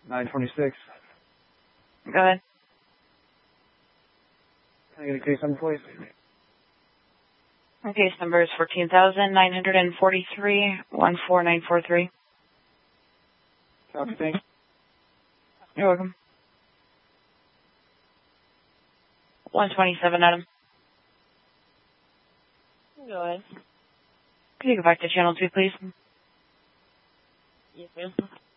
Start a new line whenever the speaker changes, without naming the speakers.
926.
Go ahead.
Can I get a case number, please?
Case number is 14,943-14943.
Copy, thanks.
You're welcome. 127, Adam.
Go ahead.
Can you go back to channel 2, please?
Yes, ma'am.